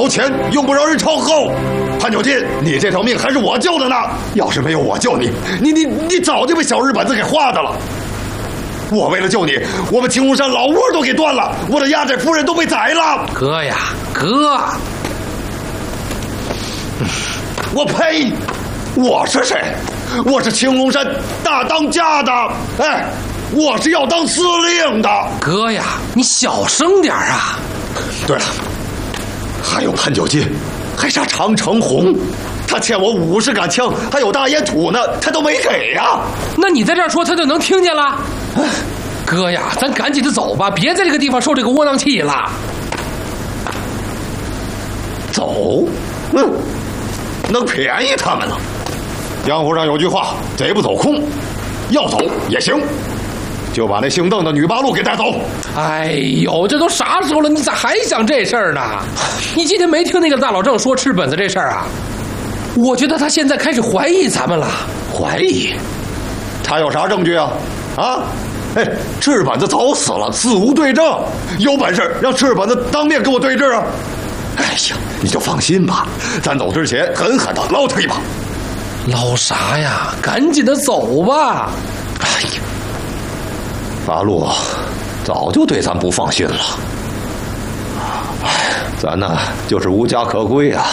朝前用不着人朝后。潘九进，你这条命还是我救的呢。要是没有我救你，你早就被小日本子给化的了。我为了救你，我们青龙山老窝都给断了，我的压寨夫人都被宰了。 哥呀，哥！ 我呸！我是谁？我是青龙山大当家的，哎，我是要当司令的。 哥呀，你小声点啊！ 对了，还有潘九进，还杀常成红，他欠我50杆枪，还有大烟土呢，他都没给呀。 那你在这儿说，他就能听见了？哥呀，咱赶紧的走吧，别在这个地方受这个窝囊气了。 走？能便宜他们了。江湖上有句话，贼不走空，要走也行，就把那姓邓的女八路给带走。 哎呦，这都啥时候了，你咋还想这事儿呢？你今天没听那个大老郑说吃本子这事儿啊？我觉得他现在开始怀疑咱们了。 怀疑？他有啥证据啊？啊？哎，赤本子早死了，死无对证，有本事让赤本子当面跟我对质啊！哎呀，你就放心吧，咱走之前狠狠的捞他一把。 捞啥呀？赶紧的走吧！ 哎呀，八路早就对咱不放心了。哎，咱呢就是无家可归啊。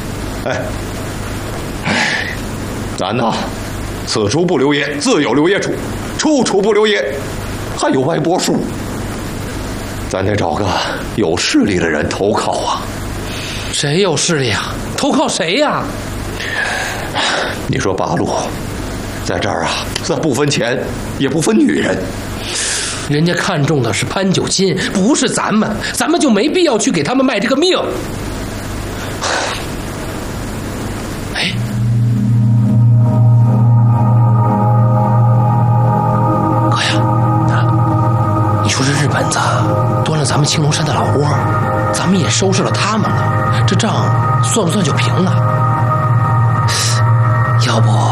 咱呢，此处不留爷，自有留爷处；处处不留爷，还有歪脖树。咱得找个有势力的人投靠啊。 谁有势力啊？投靠谁呀？ 你说八路，在这儿啊，咱不分钱，也不分女人。 人家看中的是潘九金，不是咱们就没必要去给他们卖这个命。哎，哥呀，你说这日本子端了咱们青龙山的老窝，咱们也收拾了他们了，这账算不算就平了？要不